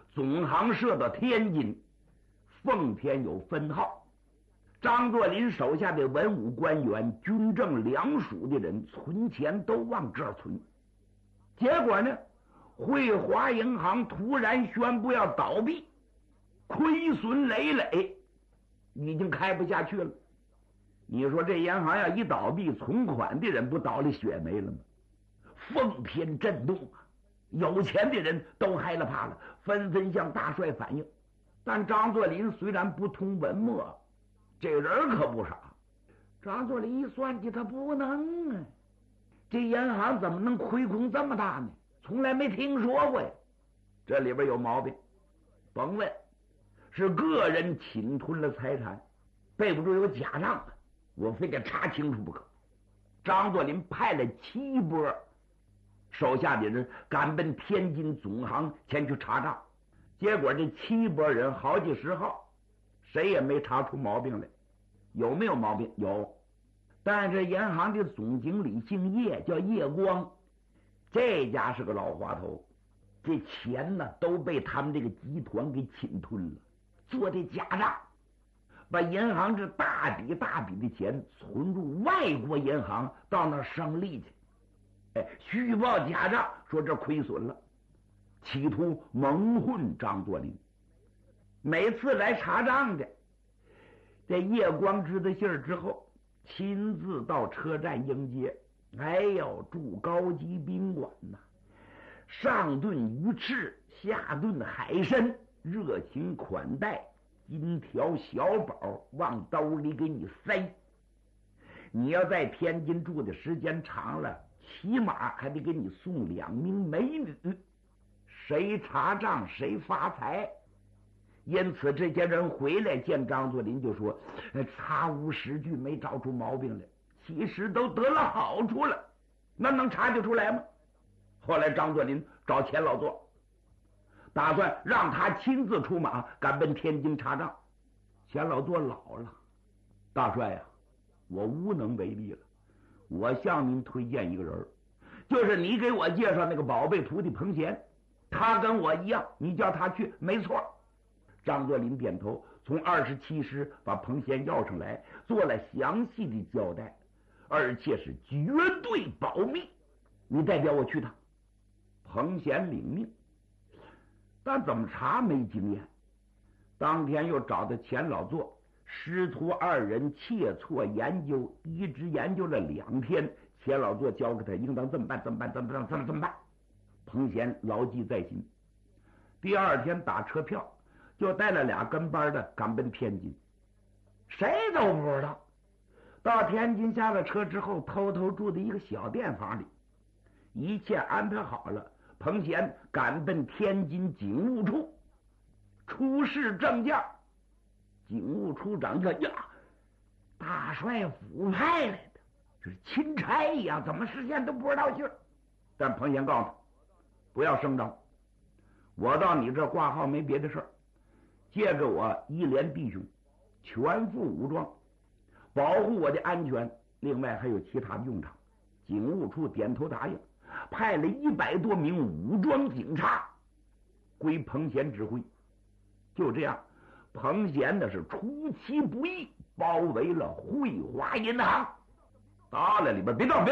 总行设到天津，奉天有分号。张作霖手下的文武官员、军政两署的人存钱都往这儿存。结果呢，汇华银行突然宣布要倒闭，亏损累累，已经开不下去了。你说这银行要一倒闭，存款的人不倒了血霉了吗？奉天震动啊！有钱的人都害了怕了，纷纷向大帅反映。但张作霖虽然不通文墨，这人可不傻。张作霖一算计，他不能啊！这银行怎么能亏空这么大呢？从来没听说过呀！这里边有毛病，甭问，是个人侵吞了财产，背不住有假账啊！我非得查清楚不可。张作霖派了7波手下的人赶奔天津总行前去查账，结果这7波人好几十号，谁也没查出毛病来。有没有毛病？有，但是银行的总经理姓叶，叫叶光，这家是个老滑头，这钱呢都被他们这个集团给侵吞了，做的假账，把银行这大笔大笔的钱存入外国银行，到那儿生利去。虚报假账，说这亏损了，企图蒙混张作霖。每次来查账的，这叶光知道信儿之后，亲自到车站迎接。哎呦，住高级宾馆呐，上顿鱼翅，下顿海参，热情款待，金条小宝往兜里给你塞。你要在天津住的时间长了，起码还得给你送2名美女，谁查账谁发财。因此这些人回来见张作霖就说，查无实据，没找出毛病来，其实都得了好处了，那能查得出来吗？后来张作霖找钱老座，打算让他亲自出马赶奔天津查账。钱老座老了，大帅呀，我无能为力了，我向您推荐一个人，就是你给我介绍那个宝贝徒弟彭贤，他跟我一样，你叫他去没错。张作霖点头，从27师把彭贤要上来，做了详细的交代，而且是绝对保密，你代表我去趟。彭贤领命，但怎么查没经验。当天又找到钱老座，师徒2人切磋研究，一直研究了2天。钱老座教给他应当这么办，这么办，这么办。彭贤牢记在心。第2天打车票，就带了2跟班的赶奔天津。谁都不知道，到天津下了车之后，偷偷住在一个小店房里，一切安排好了。彭贤赶奔天津警务处，出示证件。警务处长说：“呀，大帅府派来的，就是钦差一样，怎么事先都不知道信儿。”但彭贤告诉他，不要声张，我到你这挂号没别的事儿，借给我1连弟兄，全副武装，保护我的安全，另外还有其他的用场。警务处点头答应，派了100多名武装警察归彭贤指挥。就这样，彭贤的是出其不意包围了汇华银行。到了里边，别动！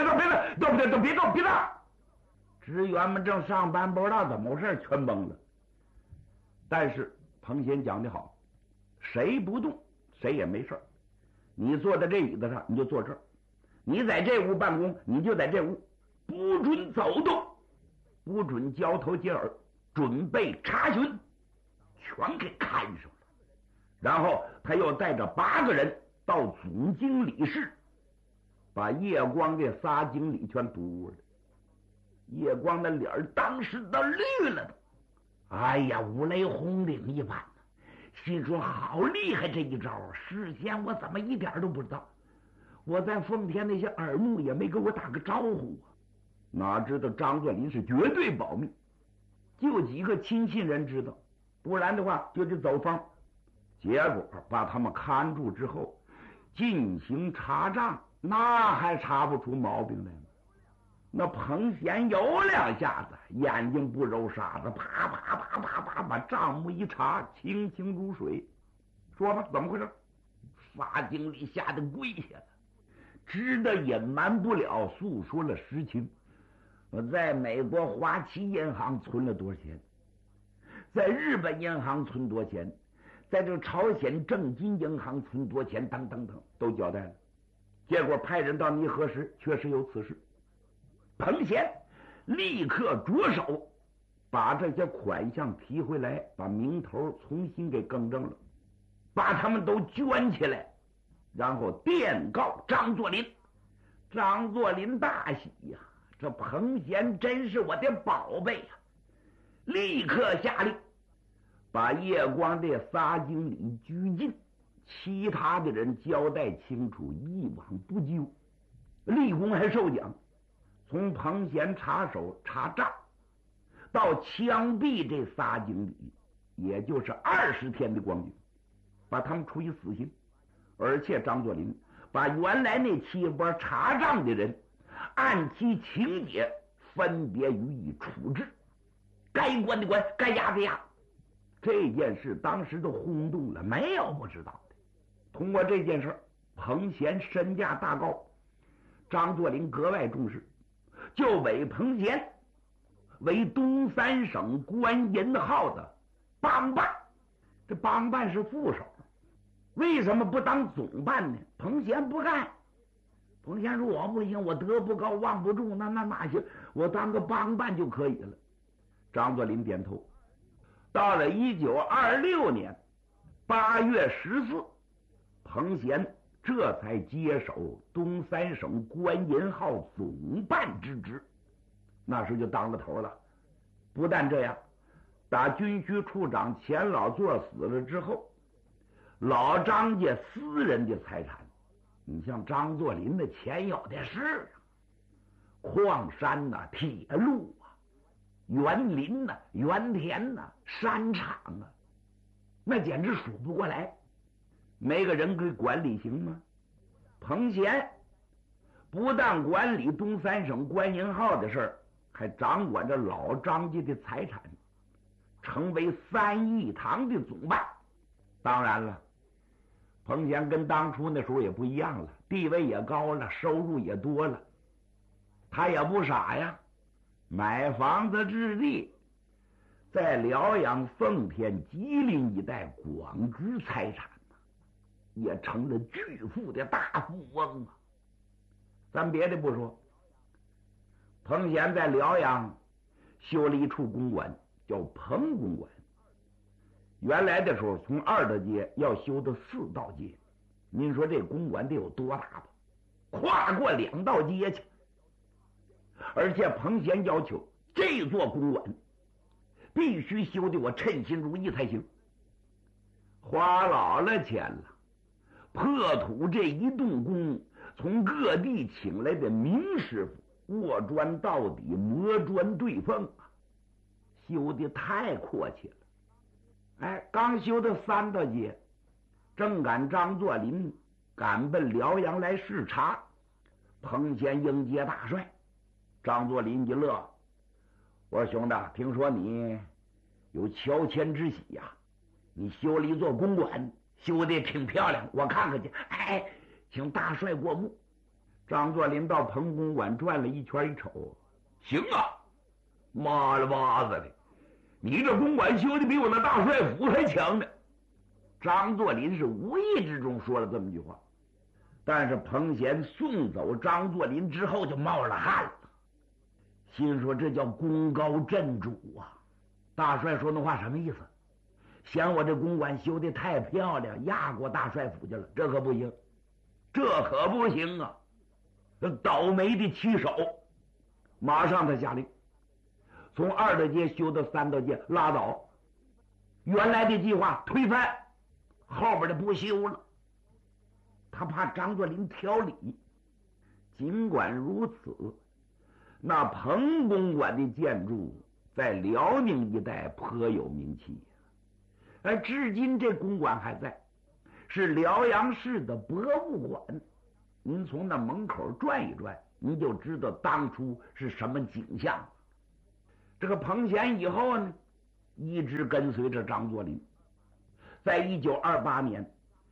职员们正上班，不知道怎么回事，全懵了。但是彭贤讲得好，谁不动谁也没事。你坐在这椅子上，你就坐这儿；你在这屋办公，你就在这屋，不准走动，不准交头接耳，准备查询，全给看上了。然后他又带着8个人到总经理室，把叶光这仨经理全堵了。叶光的脸当时都绿了，哎呀，五雷轰顶一般，心说好厉害这一招，事先我怎么一点都不知道？我在奉天那些耳目也没给我打个招呼啊！哪知道张作霖是绝对保密，就几个亲信人知道，不然的话就得走风。结果把他们看住之后，进行查账，那还查不出毛病来吗？ 那彭显有两下子，眼睛不揉沙子，啪啪啪啪啪，把账目一查，清清如水。说吧，怎么回事？法经理吓得跪下了，知道隐瞒不了，诉说了实情。我在美国华旗银行存了多少钱，在日本银行存多少钱，在这朝鲜正金银行存多少钱，等等等，都交代了。结果派人到泥河时，确实有此事。彭显立刻着手把这些款项提回来，把名头重新给更正了，把他们都捐起来，然后电告张作霖。张作霖大喜呀，这彭显真是我的宝贝呀！立刻下令把叶光这仨经理拘禁，其他的人交代清楚，一网不究，立功还受奖。从彭显查手查账到枪毙这仨经理，也就是20天的光景，把他们处以死刑。而且张作霖把原来那7波查账的人按其情节分别予以处置，该关的关，该押的押。这件事当时都轰动了，没有不知道的。通过这件事，彭显身价大高，张作霖格外重视，就委彭显为东三省关银号的帮办。这帮办是副手，为什么不当总办呢？彭显不干。彭显说：“我不行，我德不高望不重，那行，我当个帮办就可以了。”张作霖点头。到了1926年8月14，彭显这才接手东三省关银号总办之职，那时就当了头了。不但这样，打军需处长钱老座死了之后，老张家私人的财产，你像张作霖的钱有的是啊，矿山呐、铁路啊、园林呐、园田呐、山场啊，那简直数不过来。没个人给管理行吗？彭显不但管理东三省关银号的事儿，还掌管着老张家的财产，成为3义堂的总办。当然了，彭显跟当初那时候也不一样了，地位也高了，收入也多了。他也不傻呀，买房子置地，在辽阳、奉天、吉林一带广植财产，也成了巨富的大富翁啊！咱别的不说，彭显在辽阳修了一处公馆，叫彭公馆。原来的时候，从2道街要修到4道街，您说这公馆得有多大吧？跨过2道街去。而且彭显要求这座公馆必须修得我称心如意才行，花老了钱了。破土这一动工，从各地请来的名师傅，卧砖到底，磨砖对缝啊，修的太阔气了。刚修到3道街，正赶张作霖赶奔辽阳来视察，彭显迎接大帅。张作霖一乐，我说：“兄弟，听说你有乔迁之喜呀，你修了一座公馆，修的挺漂亮，我看看去。请大帅过目。”张作霖到彭公馆转了一圈，一瞅，行啊，妈了巴子的，你这公馆修的比我那大帅府还强呢。张作霖是无意之中说了这么句话，但是彭显送走张作霖之后就冒了汗了，心说这叫功高震主啊！大帅说那话什么意思？嫌我这公馆修的太漂亮，压过大帅府去了，这可不行，这可不行啊！这倒霉的旗手，马上他下令，从2道街修到3道街拉倒，原来的计划推翻，后边的不修了。他怕张作霖挑理。尽管如此，那彭公馆的建筑在辽宁一带颇有名气，至今这公馆还在，是辽阳市的博物馆。您从那门口转一转， 你就知道当初是什么景象。这个彭贤以后呢，一直跟随着张作霖。在1928年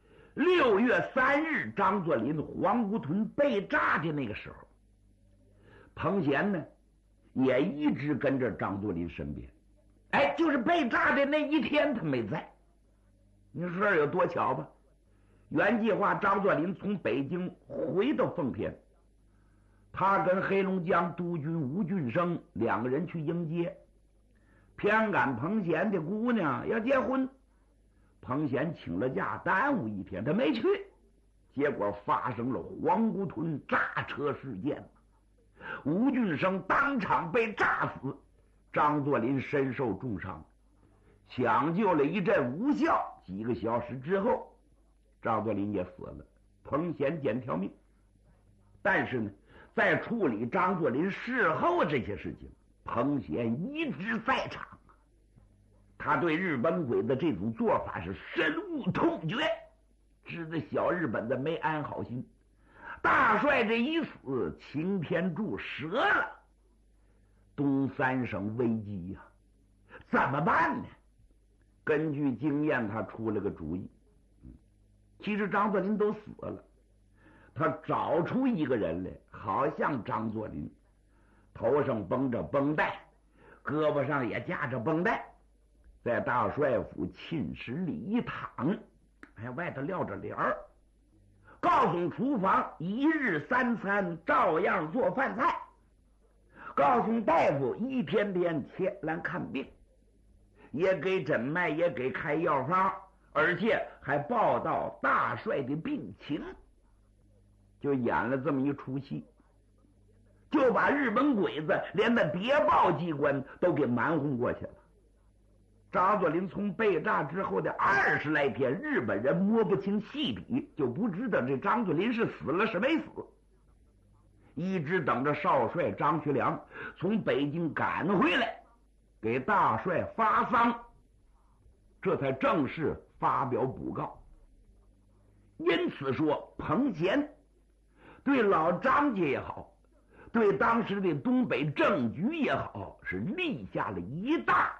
6月3日，张作霖黄姑屯被炸的那个时候，彭贤呢也一直跟着张作霖身边。哎，就是被炸的那一天他没在。你说这有多巧吧？原计划张作霖从北京回到奉天，他跟黑龙江督军吴俊升2个人去迎接，偏赶彭贤的姑娘要结婚，彭贤请了假，耽误1天，他没去，结果发生了黄姑屯炸车事件，吴俊升当场被炸死，张作霖身受重伤，抢救了一阵无效，几个小时之后，张作霖也死了，彭贤捡条命。但是呢，在处理张作霖事后这些事情，彭贤一直在场。他对日本鬼子这种做法是深恶痛绝，知道小日本子没安好心。大帅这一死，擎天柱折了，东三省危机呀，怎么办呢？根据经验，他出了个主意。其实张作霖都死了，他找出一个人来，好像张作霖，头上绷着绷带，胳膊上也夹着绷带，在大帅府寝室里一躺，还外头撂着帘儿，告诉厨房1日3餐照样做饭菜，告诉大夫一天天前来看病，也给诊脉，也给开药方，而且还报道大帅的病情，就演了这么一出戏，就把日本鬼子连那谍报机关都给瞒混过去了。张作霖从被炸之后的20来天，日本人摸不清细底，就不知道这张作霖是死了是没死，一直等着少帅张学良从北京赶回来，给大帅发丧，这才正式发表补告。因此说，彭贤对老张家也好，对当时的东北政局也好，是立下了一大